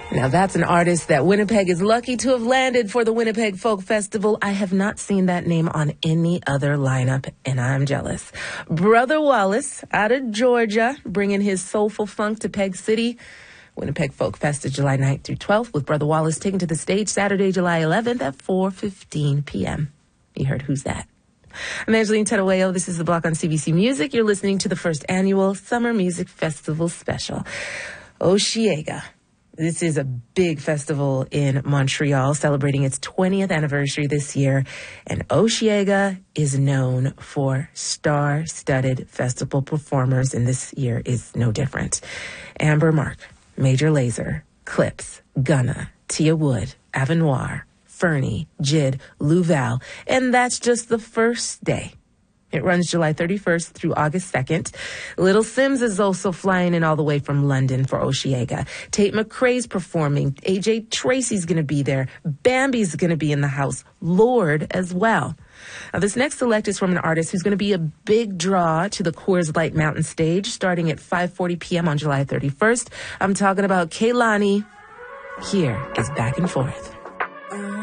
Now that's an artist that Winnipeg is lucky to have landed for the Winnipeg Folk Festival. I have not seen that name on any other lineup, and I'm jealous. Brother Wallace out of Georgia, bringing his soulful funk to Peg City. Winnipeg Folk Fest is July 9th through 12th, with Brother Wallace taking to the stage Saturday, July 11th at 4:15 p.m. You heard Who's That? I'm Angeline Teruello. This is The Block on CBC Music. You're listening to the first annual Summer Music Festival special. Osheaga. This is a big festival in Montreal, celebrating its 20th anniversary this year. And Osheaga is known for star-studded festival performers, and this year is no different. Amber Mark, Major Lazer, Clips, Gunna, Tia Wood, Avenoir, Fernie, Jid, Louval, and that's just the first day. It runs July 31st through August 2nd. Little Sims is also flying in all the way from London for Osheaga. Tate McRae's performing. AJ Tracy's going to be there. Bambi's going to be in the house. Lorde as well. Now, this next select is from an artist who's going to be a big draw to the Coors Light Mountain stage starting at 5:40 p.m. on July 31st. I'm talking about Kehlani. Here is Back and Forth.